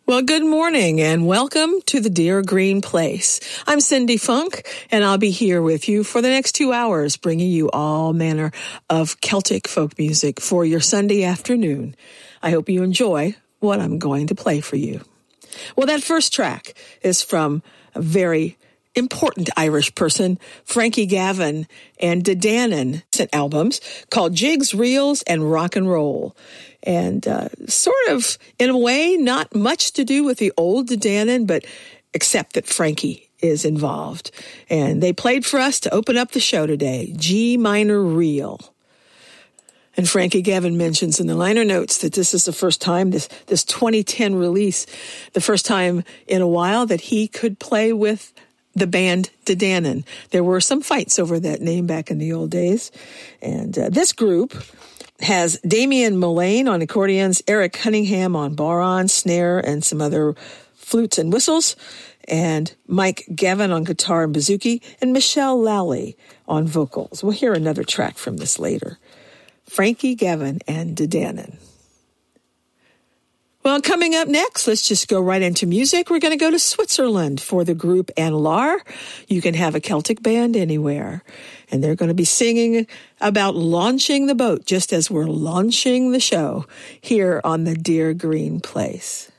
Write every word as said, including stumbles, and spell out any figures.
Well, good morning and welcome to the Dear Green Place. I'm Cindy Funk, and I'll be here with you for the next two hours, bringing you all manner of Celtic folk music for your Sunday afternoon. I hope you enjoy what I'm going to play for you. Well, that first track is from a very important Irish person, Frankie Gavin, and Dedanan sent albums called Jigs, Reels, and Rock and Roll. And uh, sort of, in a way, not much to do with the old Dedanan, but except that Frankie is involved. And they played for us to open up the show today, G minor reel. And Frankie Gavin mentions in the liner notes that this is the first time, this, this twenty ten release, the first time in a while that he could play with the band Dedanan. There were some fights over that name back in the old days. And uh, this group has Damian Mullane on accordions, Eric Cunningham on baron, snare, and some other flutes and whistles, and Mike Gavin on guitar and bouzouki, and Michelle Lally on vocals. We'll hear another track from this later. Frankie Gavin and Dedanan. Well, coming up next, let's just go right into music. We're going to go to Switzerland for the group Anlar. You can have a Celtic band anywhere. And they're going to be singing about launching the boat, just as we're launching the show here on the Dear Green Place.